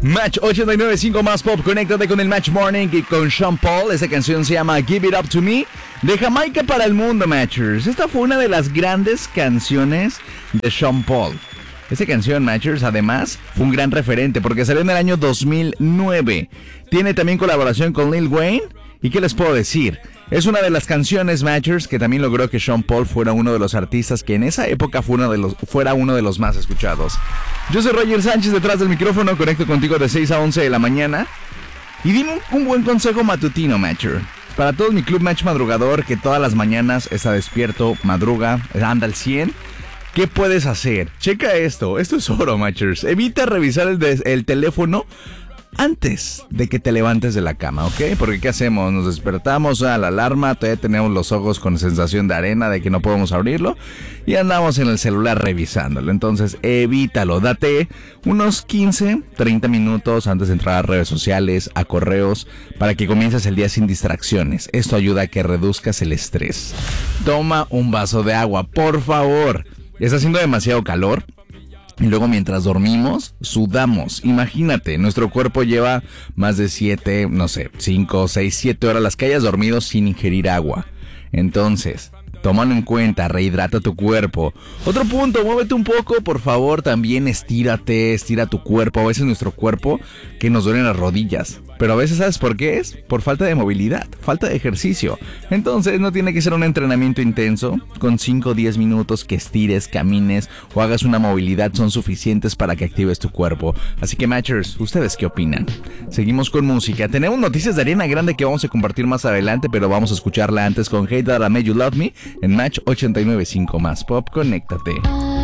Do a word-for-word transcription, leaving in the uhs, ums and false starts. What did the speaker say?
Match ochenta y nueve punto cinco más pop, conéctate con el Match Morning y con Sean Paul. Esta canción se llama Give It Up To Me, de Jamaica para el mundo, Matchers. Esta fue una de las grandes canciones de Sean Paul. Esta canción, Matchers, además, fue un gran referente porque salió en el año dos mil nueve. Tiene también colaboración con Lil Wayne. ¿Y qué les puedo decir? Es una de las canciones, Matchers, que también logró que Sean Paul fuera uno de los artistas que en esa época fue uno de los, fuera uno de los más escuchados. Yo soy Roger Sánchez, detrás del micrófono, conecto contigo de seis a once de la mañana. Y dime un, un buen consejo matutino, Matcher. Para todo mi club Match madrugador, que todas las mañanas está despierto, madruga, anda al cien. ¿Qué puedes hacer? Checa esto, esto es oro, Matchers. Evita revisar el, de, el teléfono antes de que te levantes de la cama, ¿ok? Porque ¿qué hacemos? Nos despertamos a la alarma, todavía tenemos los ojos con sensación de arena de que no podemos abrirlo y andamos en el celular revisándolo. Entonces evítalo, date unos quince, treinta minutos antes de entrar a redes sociales, a correos, para que comiences el día sin distracciones. Esto ayuda a que reduzcas el estrés. Toma un vaso de agua, por favor. Está haciendo demasiado calor. Y luego mientras dormimos, sudamos. Imagínate, nuestro cuerpo lleva más de siete, no sé, cinco, seis, siete horas las que hayas dormido sin ingerir agua. Entonces, tómalo en cuenta, rehidrata tu cuerpo. Otro punto, muévete un poco, por favor, también estírate, estira tu cuerpo. A veces nuestro cuerpo que nos duelen las rodillas. Pero a veces, ¿sabes por qué es? Por falta de movilidad, falta de ejercicio. Entonces no tiene que ser un entrenamiento intenso. Con cinco o diez minutos que estires, camines o hagas una movilidad son suficientes para que actives tu cuerpo. Así que, Matchers, ¿ustedes qué opinan? Seguimos con música. Tenemos noticias de Ariana Grande que vamos a compartir más adelante, pero vamos a escucharla antes con Hey That I Made You Love Me en Match ochenta y nueve punto cinco más pop. Conéctate.